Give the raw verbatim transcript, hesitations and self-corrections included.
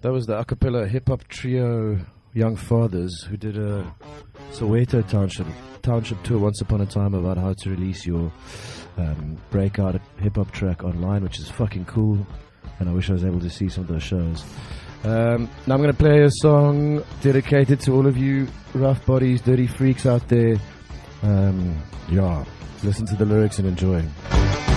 That was the a cappella hip-hop trio Young Fathers, who did a Soweto Township township tour once upon a time about how to release your um, breakout hip-hop track online, which is fucking cool, and I wish I was able to see some of those shows. Um, now I'm going to play a song dedicated to all of you rough bodies, dirty freaks out there. Um, yeah, listen to the lyrics and enjoy.